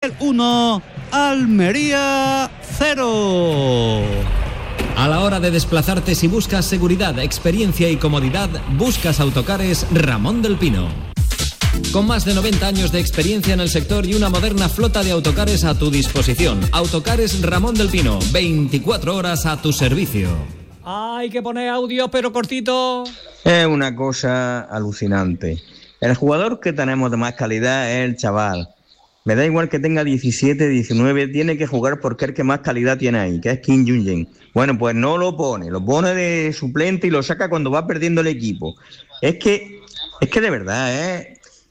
Sabadell 1, Almería 0. A la hora de desplazarte, si buscas seguridad, experiencia y comodidad, buscas Autocares Ramón del Pino. Con más de 90 años de experiencia en el sector y una moderna flota de autocares a tu disposición. Autocares Ramón del Pino, 24 horas a tu servicio. Hay que poner audio, pero cortito. Es una cosa alucinante. El jugador que tenemos de más calidad es el chaval. Me da igual que tenga 17, 19, tiene que jugar porque es el que más calidad tiene ahí, que es Kim Jung-jae. Bueno, pues no lo pone de suplente y lo saca cuando va perdiendo el equipo. Es que de verdad,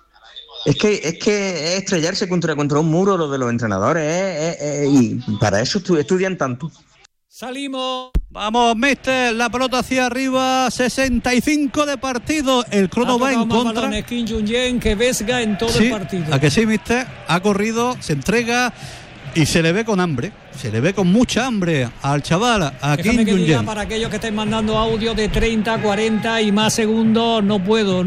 es que es estrellarse contra un muro lo de los entrenadores, y para eso estudian tanto. Salimos. Vamos, mister, la pelota hacia arriba, 65 de partido. El crono va en contra. Kim Jung-jae que Vesga en todo el partido. ¿A que sí, mister? Ha corrido, se entrega y se le ve con hambre. Se le ve con mucha hambre al chaval, a Kim Jung-jae. Para aquellos que estén mandando audio de 30, 40 y más segundos, no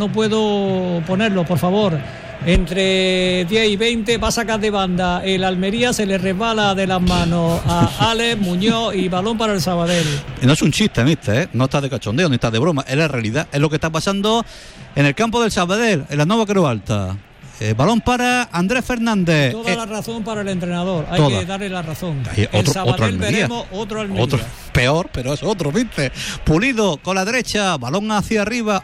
puedo ponerlo, por favor. Entre 10 y 20 va a sacar de banda el Almería, se le resbala de las manos a Alex Muñoz y balón para el Sabadell. Y no es un chiste, mister, no está de cachondeo ni está de broma, es la realidad, es lo que está pasando en el campo del Sabadell, en la Nova Creu Alta. Balón para Andrés Fernández. Toda la razón para el entrenador, hay que darle la razón. El Sabadell veremos otro Almería. Otro peor, pero es otro, ¿viste? Pulido con la derecha, balón hacia arriba,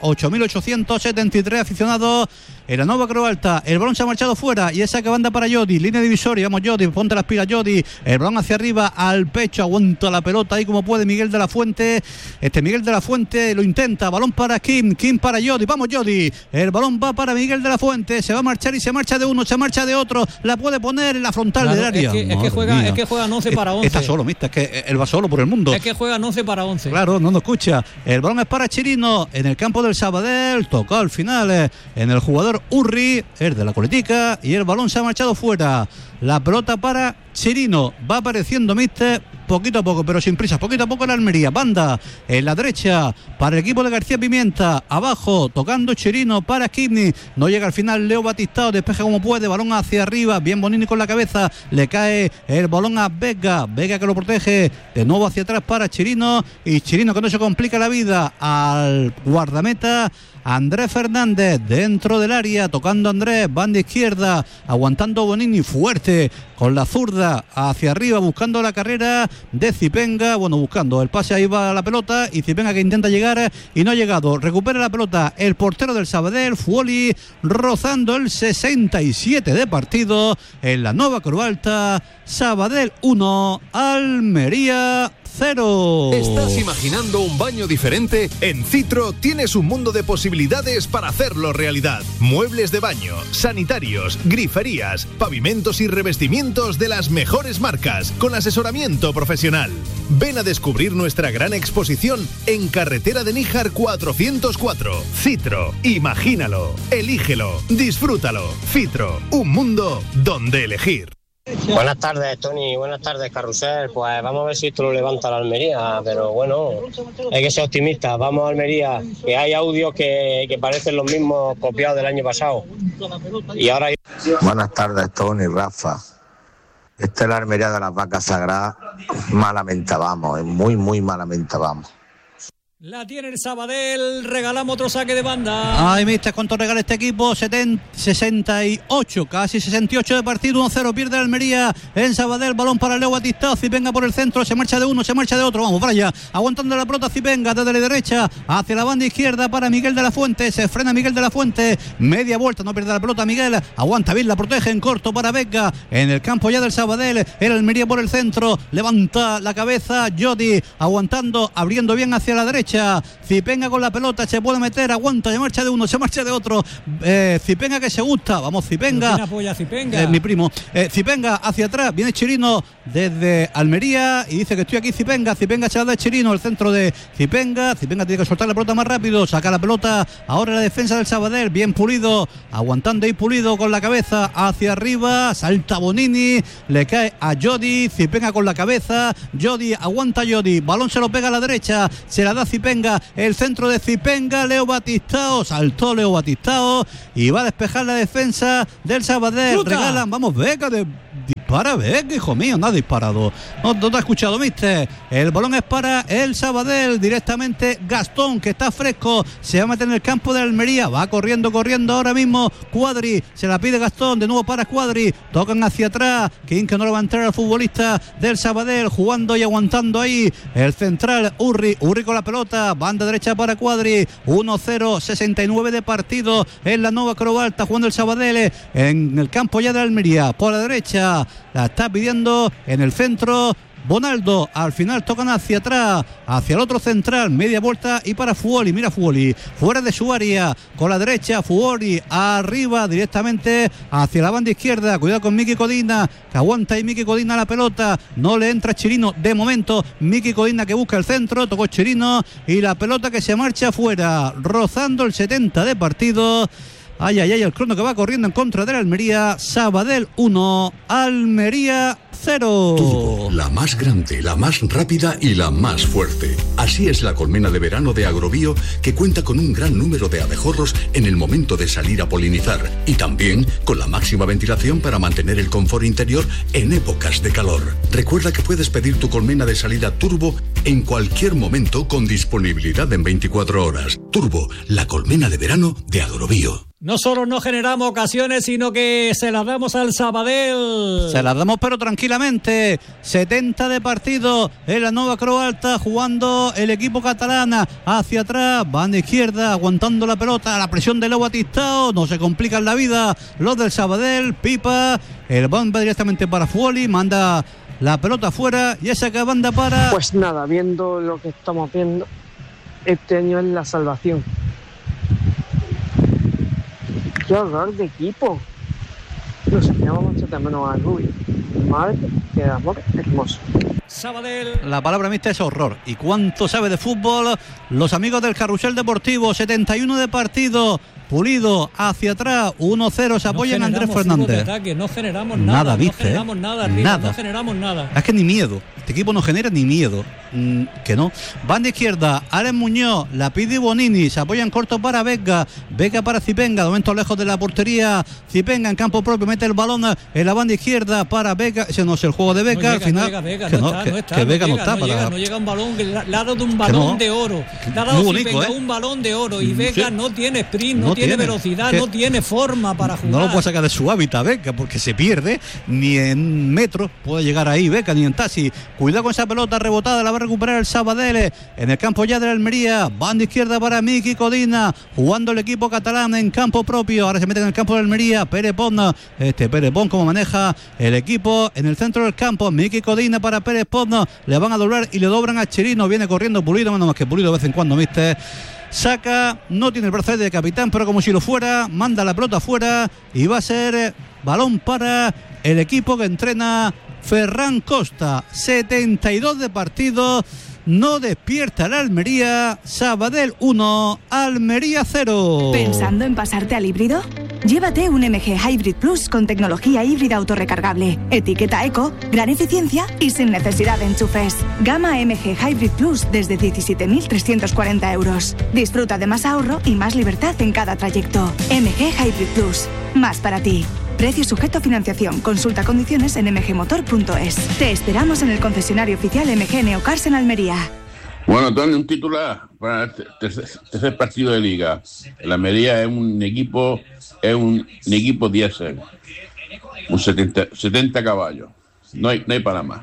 8.873 aficionados en la Nova Creu Alta. El balón se ha marchado fuera y esa que banda para Jody, línea divisoria. Vamos, Jody, ponte las pilas, Jody. El balón hacia arriba, al pecho, aguanta la pelota ahí como puede Miguel de la Fuente. Miguel de la Fuente lo intenta, balón para Kim para Jody. Vamos, Jody. El balón va para Miguel de la Fuente, se va a marchar y se marcha de uno, se marcha de otro, la puede poner en la frontal del área. Es que juegan 11 para 11. Está solo, mister, es que él va solo por el mundo. Es que juegan 11 para 11. Claro, no nos escucha. El balón es para Chirino en el campo del Sabadell, tocó al final en el jugador Urri, es de la Coletica, y el balón se ha marchado fuera. La pelota para Chirino, va apareciendo, mister, poquito a poco, pero sin prisa, poquito a poco la Almería. Banda en la derecha para el equipo de García Pimienta, abajo tocando Chirino para Kibni, no llega al final Leo Batistao, despeja como puede, balón hacia arriba, bien Bonini con la cabeza, le cae el balón a Vega que lo protege, de nuevo hacia atrás para Chirino, y Chirino que no se complica la vida al guardameta Andrés Fernández dentro del área, tocando Andrés, banda izquierda, aguantando Bonini fuerte con la zurda hacia arriba, buscando la carrera de Zipenga, buscando el pase, ahí va la pelota y Zipenga que intenta llegar y no ha llegado, recupera la pelota el portero del Sabadell, Fuoli, rozando el 67 de partido en la Nova Creu Alta. Sabadell 1, Almería 0. ¿Estás imaginando un baño diferente? En Citro tienes un mundo de posibilidades para hacerlo realidad. Muebles de baño, sanitarios, griferías, pavimentos y revestimientos de las mejores marcas, con asesoramiento profesional. Ven a descubrir nuestra gran exposición en Carretera de Níjar 404. Citro, imagínalo, elígelo, disfrútalo. Citro, un mundo donde elegir. Buenas tardes, Tony. Buenas tardes, Carrusel. Pues vamos a ver si esto lo levanta la Almería, pero bueno, hay que ser optimistas. Vamos a Almería, que hay audios que parecen los mismos copiados del año pasado. Y ahora... Buenas tardes, Tony, Rafa. Esta es la Almería de las Vacas Sagradas. Malamente vamos, muy, muy malamente vamos. La tiene el Sabadell, regalamos otro saque de banda. Ay, mister, ¿cuánto regala este equipo? 68, casi 68 de partido, 1-0, pierde la Almería en Sabadell, balón para Leo Batistao, Zipenga por el centro, se marcha de uno, se marcha de otro, vamos, Braya, aguantando la pelota Zipenga desde la derecha hacia la banda izquierda para Miguel de la Fuente, se frena Miguel de la Fuente, media vuelta, no pierde la pelota Miguel, aguanta bien, la protege en corto para Vega, en el campo ya del Sabadell, el Almería por el centro, levanta la cabeza, Jody, aguantando, abriendo bien hacia la derecha, Zipenga con la pelota, se puede meter, aguanta, se marcha de uno, se marcha de otro, Zipenga que se gusta, vamos Zipenga. ¿Quién apoya Zipenga? Mi primo, Zipenga hacia atrás, viene Chirino desde Almería y dice que estoy aquí Zipenga se la da Chirino, el centro de Zipenga tiene que soltar la pelota más rápido, saca la pelota, ahora la defensa del Sabadell, bien Pulido, aguantando ahí Pulido con la cabeza hacia arriba, salta Bonini, le cae a Jody, Zipenga con la cabeza, Jody, aguanta Jody, balón se lo pega a la derecha, se la da Zipenga, el centro de Zipenga, Leo Batistao, saltó Leo Batistao y va a despejar la defensa del Sabadell, regalan, vamos, Vega de dispara Vega, hijo mío, no ha disparado. No te ha escuchado, mister. El balón es para el Sabadell, directamente Gastón, que está fresco, se va a meter en el campo de Almería, va corriendo ahora mismo Cuadri, se la pide Gastón, de nuevo para Cuadri, tocan hacia atrás, que no le va a entrar al futbolista del Sabadell, jugando y aguantando ahí el central Urri con la pelota, banda derecha para Cuadri, 1-0, 69 de partido en la Nova Creu Alta, jugando el Sabadell en el campo ya de Almería, por la derecha, la está pidiendo en el centro Bonaldo, al final tocan hacia atrás, hacia el otro central, media vuelta y para Fuoli, mira Fuoli, fuera de su área, con la derecha, Fuoli arriba directamente hacia la banda izquierda, cuidado con Miki Codina, que aguanta ahí Miki Codina la pelota, no le entra Chirino de momento, Miki Codina que busca el centro, tocó Chirino y la pelota que se marcha fuera, rozando el 70 de partido. Ay, el crono que va corriendo en contra de la Almería. Sabadell 1, Almería 0. Turbo, la más grande, la más rápida y la más fuerte. Así es la colmena de verano de Agrobio, que cuenta con un gran número de abejorros en el momento de salir a polinizar y también con la máxima ventilación para mantener el confort interior en épocas de calor. Recuerda que puedes pedir tu colmena de salida Turbo en cualquier momento con disponibilidad en 24 horas. Turbo, la colmena de verano de Agrobio. No solo no generamos ocasiones, sino que se las damos al Sabadell. Se las damos pero tranquilamente. 70 de partido en la Nova Creu Alta, jugando el equipo catalana hacia atrás, banda izquierda, aguantando la pelota, la presión de Leo Batistao, no se complican la vida los del Sabadell, Pipa, el balón va directamente para Fuoli, manda la pelota afuera y esa que banda para... Pues nada, viendo lo que estamos viendo, este año es la salvación. ¡Qué horror de equipo! Nos echamos mucho de menos a Rubio. Madre, qué amor hermoso. Sabadell. La palabra mixta es horror. ¿Y cuánto sabe de fútbol los amigos del Carrusel Deportivo? 71 de partido. Pulido hacia atrás, 1-0, se apoya en Andrés Fernández. No generamos nada, ¿viste? No generamos nada, arriba, no generamos nada. Es que ni miedo. Este equipo no genera ni miedo. Que no. Banda izquierda, Alex Muñoz, la pide Bonini, se apoya en corto para Vega, Vega para Zipenga, de momento lejos de la portería. Zipenga en campo propio, mete el balón en la banda izquierda para Vega. Ese no es el juego de Vega, al final. Vega no llega un balón, le ha dado un balón de oro. Le ha dado Zipenga un balón de oro y Vega no tiene sprint, no tiene velocidad, no tiene forma para jugar. No lo puede sacar de su hábitat Vega, porque se pierde, ni en metros puede llegar ahí Vega, ni en taxi. Cuidado con esa pelota rebotada, la va a recuperar el Sabadell en el campo ya de la Almería. Banda izquierda para Miki Codina, jugando el equipo catalán en campo propio. Ahora se mete en el campo de la Almería. Pere Pon, como maneja el equipo en el centro del campo. Miki Codina para Pérez Pon, le van a doblar y le doblan a Chirino. Viene corriendo Pulido, menos más que Pulido de vez en cuando, ¿viste? Saca, no tiene el brazalete de capitán, pero como si lo fuera, manda la pelota afuera y va a ser balón para el equipo que entrena Ferran Costa. 72 de partido, no despierta la Almería. Sabadell 1, Almería 0. ¿Pensando en pasarte al híbrido? Llévate un MG Hybrid Plus con tecnología híbrida autorrecargable, etiqueta eco, gran eficiencia y sin necesidad de enchufes. Gama MG Hybrid Plus desde 17.340 euros. Disfruta de más ahorro y más libertad en cada trayecto. MG Hybrid Plus, más para ti. Precio sujeto a financiación. Consulta condiciones en mgmotor.es. Te esperamos en el concesionario oficial MG Neocars en Almería. Bueno, Tony, un titular para el tercer partido de Liga. La Almería es un equipo diésel, un 70 caballos. No hay para más.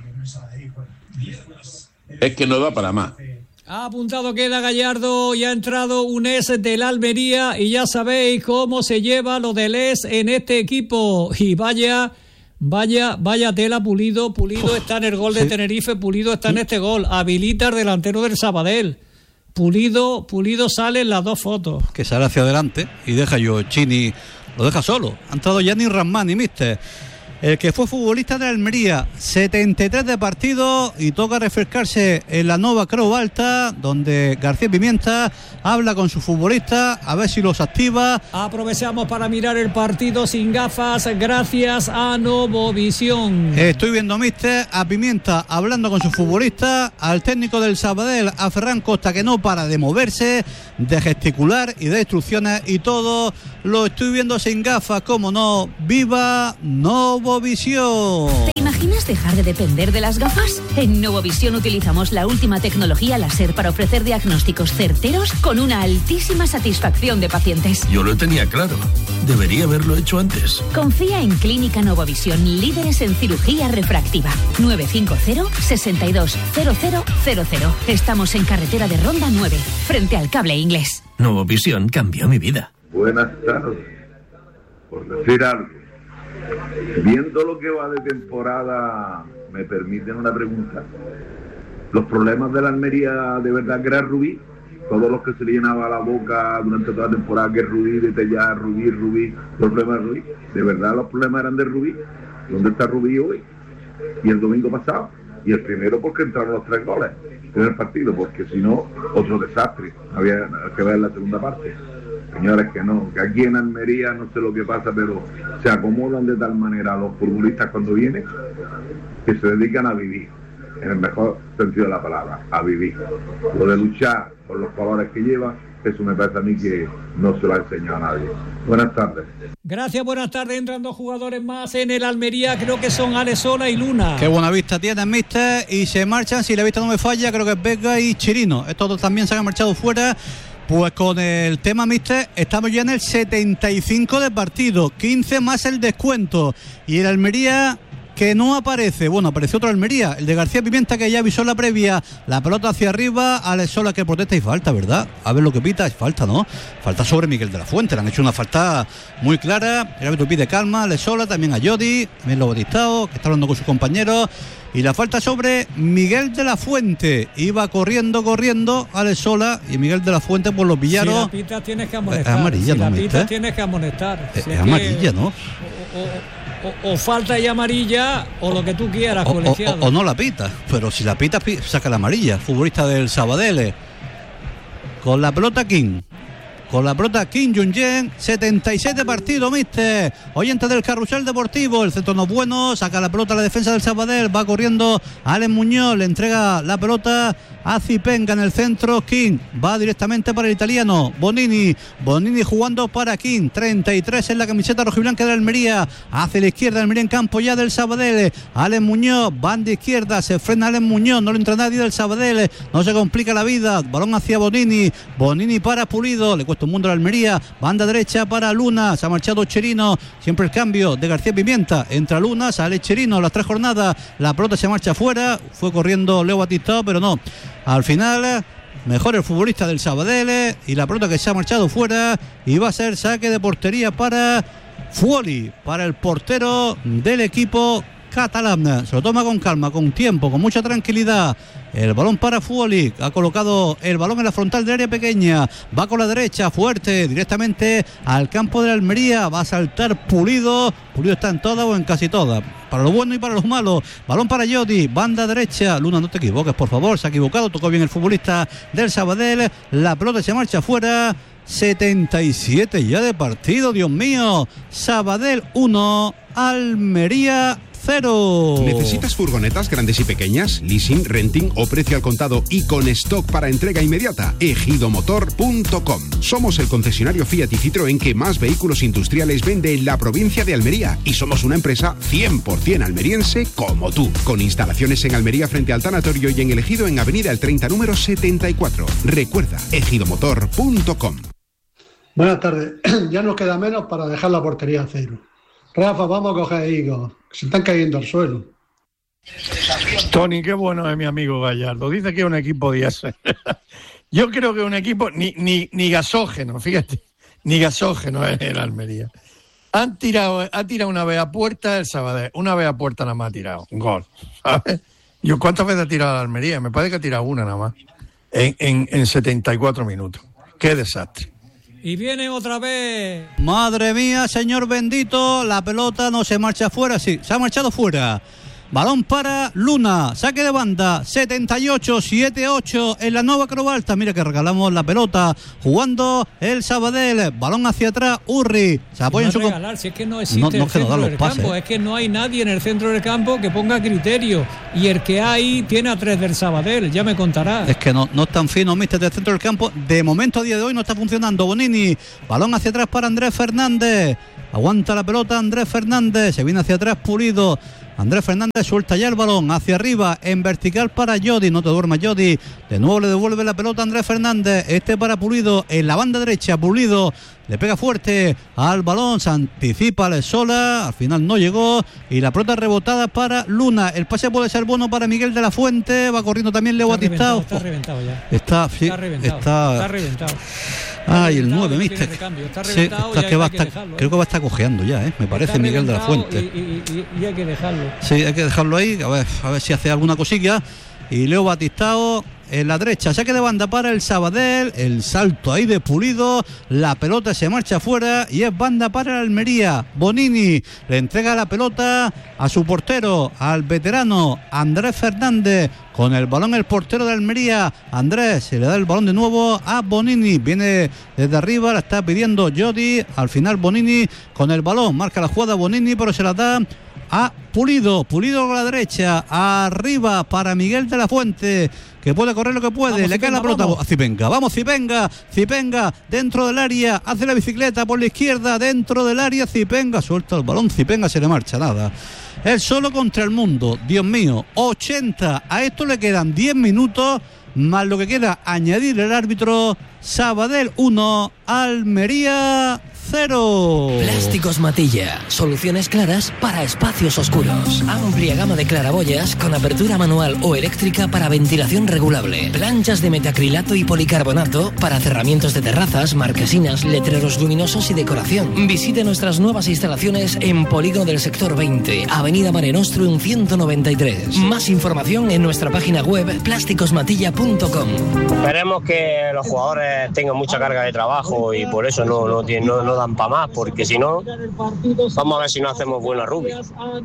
Es que no da para más. Ha apuntado queda Gallardo y ha entrado un ex del Almería y ya sabéis cómo se lleva lo del ex en este equipo. Y vaya tela Pulido está en el gol de Tenerife, Pulido está en este gol, habilita el delantero del Sabadell. Pulido sale en las dos fotos. Que sale hacia adelante y deja Chini, lo deja solo. Ha entrado Gianni Ramani, mister. El que fue futbolista de Almería, 73 de partido y toca refrescarse en la Nova Creu Alta, donde García Pimienta habla con su futbolista a ver si los activa. Aprovechamos para mirar el partido sin gafas gracias a Novovisión. Estoy viendo, mister, a Pimienta hablando con su futbolista, al técnico del Sabadell, a Ferran Costa, que no para de moverse, de gesticular y de instrucciones y todo lo estoy viendo sin gafas, como no. Viva Novovisión. Novovisión. ¿Te imaginas dejar de depender de las gafas? En Novovisión utilizamos la última tecnología láser para ofrecer diagnósticos certeros con una altísima satisfacción de pacientes. Yo lo tenía claro. Debería haberlo hecho antes. Confía en Clínica Novovisión, líderes en cirugía refractiva. 950 62 0000. Estamos en carretera de Ronda 9, frente al Cable Inglés. Novovisión cambió mi vida. Buenas tardes. Por decir algo, viendo lo que va de temporada, me permiten una pregunta. Los problemas de la Almería, de verdad que era Rubí. Todos los que se le llenaba la boca durante toda la temporada, que Rubí, de Tellar, Rubí, los problemas de Rubí. De verdad los problemas eran de Rubí. ¿Dónde está Rubí hoy? Y el domingo pasado. Y el primero porque entraron los 3 goles en el partido, porque si no, otro desastre. Había que ver la segunda parte. Señores, que no, que aquí en Almería no sé lo que pasa, pero se acomodan de tal manera a los futbolistas cuando vienen, que se dedican a vivir, en el mejor sentido de la palabra, a vivir. Lo de luchar por los colores que lleva, eso me parece a mí que no se lo ha enseñado a nadie. Buenas tardes. Gracias, buenas tardes. Entran 2 jugadores más en el Almería, creo que son Alesola y Luna. Qué buena vista tienen, mister, y se marchan, si la vista no me falla, creo que es Vega y Chirino. Estos dos también se han marchado fuera. Pues con el tema, mister, estamos ya en el 75 de partido, 15 más el descuento. Y el Almería que no aparece, bueno, apareció otro Almería, el de García Pimienta, que ya avisó la previa, la pelota hacia arriba, Alesola que protesta y falta, ¿verdad? A ver lo que pita, es falta, ¿no? Falta sobre Miguel de la Fuente, le han hecho una falta muy clara, el árbitro pide calma, Alesola, también a Yodi, también lo Batistao, que está hablando con sus compañeros. Y la falta sobre Miguel de la Fuente. Iba corriendo Alesola y Miguel de la Fuente por los pillaron. Si la pitas tienes que amonestar. Es amarilla, si ¿no? la pitas tienes que amonestar. Es amarilla, ¿no? O falta y amarilla o lo que tú quieras, colegiado. O no la pita, pero si la pita saca la amarilla. Futbolista del Sabadell. Con la pelota King Jun-yen, 77 partidos, mister. Oyente del Carrusel Deportivo, el centro no es bueno, saca la pelota a la defensa del Sabadell, va corriendo Alex Muñoz, le entrega la pelota a Zipenga en el centro, King va directamente para el italiano, Bonini jugando para King, 33 en la camiseta rojiblanca de Almería, hacia la izquierda, Almería en campo ya del Sabadell, Alex Muñoz, banda izquierda, se frena Alex Muñoz, no le entra nadie del Sabadell, no se complica la vida, balón hacia Bonini para Pulido, le cuesta un mundo a la Almería, banda derecha para Luna, se ha marchado Chirino, siempre el cambio de García Pimienta, entra Luna, sale Chirino, las 3 jornadas, la pelota se marcha afuera, fue corriendo Leo Batistao, pero no, al final mejor el futbolista del Sabadell y la pelota que se ha marchado fuera y va a ser saque de portería para Fuoli, para el portero del equipo catalán. Se lo toma con calma, con tiempo, con mucha tranquilidad. El balón para Fuoli, ha colocado el balón en la frontal del área pequeña, va con la derecha, fuerte, directamente al campo de la Almería, va a saltar Pulido está en todas o en casi todas, para lo bueno y para lo malo, balón para Yodi, banda derecha, Luna no te equivoques por favor, se ha equivocado, tocó bien el futbolista del Sabadell, la pelota se marcha afuera, 77 ya de partido, Dios mío, Sabadell 1, Almería 0. ¿Necesitas furgonetas grandes y pequeñas, leasing, renting o precio al contado y con stock para entrega inmediata? ejidomotor.com. Somos el concesionario Fiat y Citroën que más vehículos industriales vende en la provincia de Almería y somos una empresa 100% almeriense como tú, con instalaciones en Almería frente al tanatorio y en El Ejido en Avenida El 30 número 74. Recuerda, ejidomotor.com. Buenas tardes. Ya nos queda menos para dejar la portería a 0. Rafa, vamos a coger higos, se están cayendo al suelo. Tony, qué bueno es mi amigo Gallardo. Dice que es un equipo diésel. Yo creo que es un equipo ni gasógeno, fíjate, ni gasógeno es el Almería. Ha tirado una vez a puerta el Sabadell, una vez a puerta nada más ha tirado, un gol, ¿sabes? Yo, ¿cuántas veces ha tirado la Almería? Me parece que ha tirado una nada más, en 74 minutos. Qué desastre. Y viene otra vez. Madre mía, señor bendito, la pelota no se marcha fuera, sí, se ha marchado fuera. balón para Luna, saque de banda, 78-78 en la Nova Creu Alta. Mira que regalamos la pelota, jugando el Sabadell, balón hacia atrás, Urri, se apoya en su... Si es que no existe el centro del campo, es que no hay nadie en el centro del campo que ponga criterio, y el que hay tiene a 3 del Sabadell, ya me contará. Es que no es tan fino, mister, del centro del campo, de momento a día de hoy no está funcionando. Bonini, balón hacia atrás para Andrés Fernández, aguanta la pelota Andrés Fernández, se viene hacia atrás Pulido, Andrés Fernández suelta ya el balón hacia arriba en vertical para Jodi, no te duermas Jodi, de nuevo le devuelve la pelota a Andrés Fernández, para Pulido en la banda derecha. Pulido le pega fuerte al balón, se anticipa a Sola, al final no llegó, y la pelota rebotada para Luna. El pase puede ser bueno para Miguel de la Fuente, va corriendo también Leo Batistao. Está reventado ya. Está reventado. Ay, el 9, mister. Está reventado, creo que va a estar cojeando ya, me parece, Miguel de la Fuente. Y hay que dejarlo. Sí, hay que dejarlo ahí, a ver si hace alguna cosilla. Y Leo Batistao en la derecha, saque de banda para el Sabadell, el salto ahí de Pulido, la pelota se marcha afuera y es banda para el Almería. Bonini le entrega la pelota a su portero, al veterano Andrés Fernández, con el balón el portero de Almería. Andrés se le da el balón de nuevo a Bonini, viene desde arriba, la está pidiendo Jodi, al final Bonini con el balón, marca la jugada Bonini, pero se la da a Pulido con la derecha, arriba para Miguel de la Fuente, que puede correr lo que puede, vamos, le cae la pelota a Zipenga, vamos Zipenga dentro del área, hace la bicicleta por la izquierda, dentro del área, Zipenga suelta el balón, Zipenga se le marcha, nada, él solo contra el mundo, Dios mío, 80, a esto le quedan 10 minutos, más lo que queda añadir el árbitro. Sabadell 1, Almería 0. Plásticos Matilla, soluciones claras para espacios oscuros. Amplia gama de claraboyas con apertura manual o eléctrica para ventilación regulable. Planchas de metacrilato y policarbonato para cerramientos de terrazas, marquesinas, letreros luminosos y decoración. Visite nuestras nuevas instalaciones en Polígono del Sector 20, Avenida Mare Nostrum 193. Más información en nuestra página web plásticosmatilla.com. Esperemos que los jugadores tengan mucha carga de trabajo y por eso no dan para más, porque si no, vamos a ver si no hacemos buena rubia.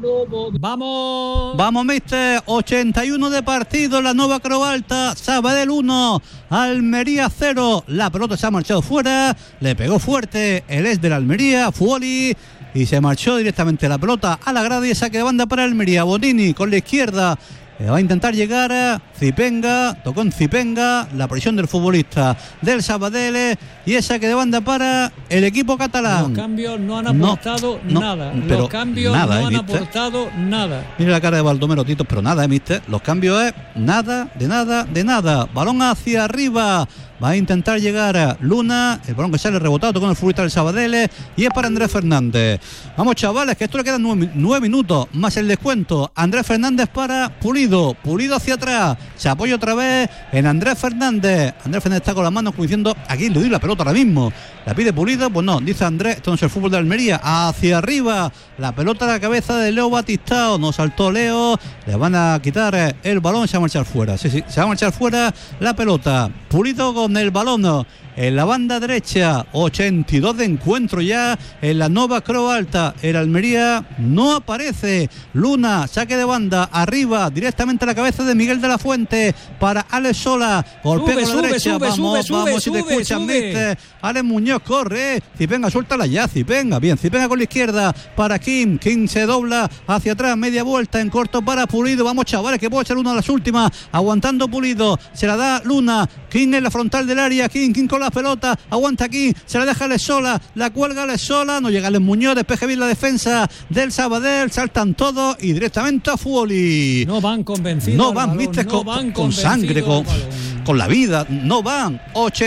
Vamos, mister, 81 de partido, la Nova Creu Alta, Sabadell 1, Almería 0. La pelota se ha marchado fuera, le pegó fuerte el ex de la Almería, Fuoli, y se marchó directamente la pelota a la grada y saque de banda para Almería. Bonini con la izquierda. Va a intentar llegar a Zipenga, tocó en Zipenga, la presión del futbolista del Sabadell, y esa saque de banda para el equipo catalán. Los cambios no han aportado nada. Los cambios no han aportado nada. Mira la cara de Baldomero Titos, pero nada, mister. Los cambios es nada, de nada. Balón hacia arriba. Va a intentar llegar a Luna, el balón que sale rebotado con el futbolista del Sabadell, y es para Andrés Fernández. Vamos, chavales, que esto le quedan 9 minutos más el descuento. Andrés Fernández para Pulido hacia atrás, se apoya otra vez en Andrés Fernández. Andrés Fernández está con las manos como diciendo, aquí le doy la pelota ahora mismo. La pide Pulido, pues no, dice Andrés, esto no es el fútbol de Almería. Hacia arriba, la pelota a la cabeza de Leo Batistao, no saltó Leo, le van a quitar el balón, se va a marchar fuera. Sí, se va a marchar fuera la pelota. Pulido con el balón en la banda derecha, 82 de encuentro ya en la Nova Creu Alta. El Almería no aparece. Luna, saque de banda, arriba, directamente a la cabeza de Miguel de la Fuente para Alex Sola, golpea con la derecha, vamos, si te escuchan, mister. Alex Muñoz corre, Zipenga, suéltala ya, Zipenga, bien, Zipenga con la izquierda para Kim se dobla hacia atrás, media vuelta en corto para Pulido, vamos chavales, que puede ser una de las últimas, aguantando Pulido, se la da Luna, Kim en la frontal del área, Kim con la pelota, aguanta aquí, se la deja Alex Sola, la cuelga Alex Sola, no llega Alex Muñoz, despeje bien la defensa del Sabadell, saltan todos y directamente a Fuoli. No van convencidos. No van, viste, con sangre, con la vida, no van.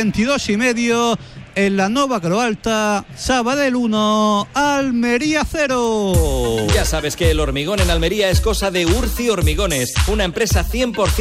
82,5 en la Nova Creu Alta, Sabadell 1, Almería 0. Ya sabes que el hormigón en Almería es cosa de Urci Hormigones, una empresa 100%